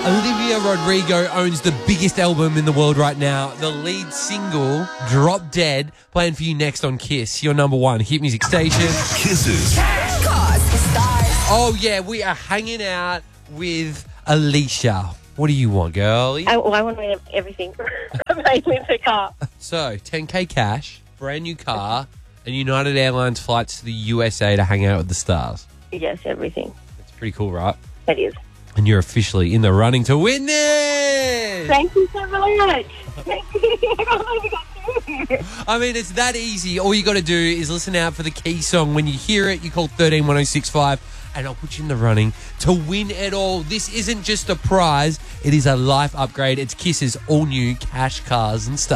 Olivia Rodrigo owns the biggest album in the world right now. The lead single, Drop Dead, playing for you next on Kiss, your number one hit music station. Kisses. Oh, yeah, we are hanging out with Alicia. What do you want, girlie? I want to have everything. Mainly the car. So, 10K cash, brand new car, and United Airlines flights to the USA to hang out with the stars. Yes, everything. It's pretty cool, right? It is. And you're officially in the running to win this! Thank you so much. Thank you. I mean, it's that easy. All you got to do is listen out for the key song. When you hear it, you call 131065 and I'll put you in the running to win it all. This isn't just a prize. It is a life upgrade. It's Kiss's all-new cash cars and stuff.